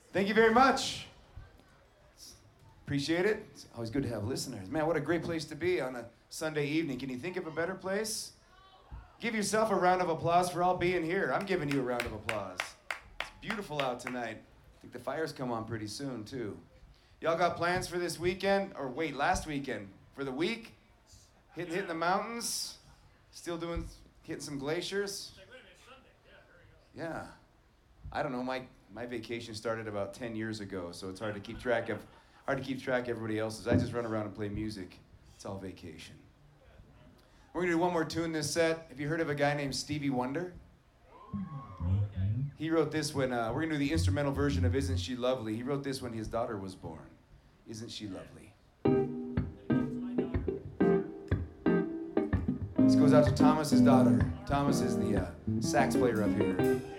Thank you very much. Appreciate it. It's always good to have listeners. Man, what a great place to be on a Sunday evening. Can you think of a better place? Give yourself a round of applause for all being here. I'm giving you a round of applause. It's beautiful out tonight. I think the fires come on pretty soon, too. Y'all got plans for this weekend? Or wait, last weekend? For the week? Hitting the mountains? Still hitting some glaciers? Yeah. I don't know, my vacation started about 10 years ago, so it's hard to keep track of everybody else's. I just run around and play music. It's all vacation. We're gonna do one more tune this set. Have you heard of a guy named Stevie Wonder? He wrote this when, we're gonna do the instrumental version of Isn't She Lovely. He wrote this when his daughter was born. Isn't she lovely? This goes out to Thomas's daughter. Thomas is the sax player up here.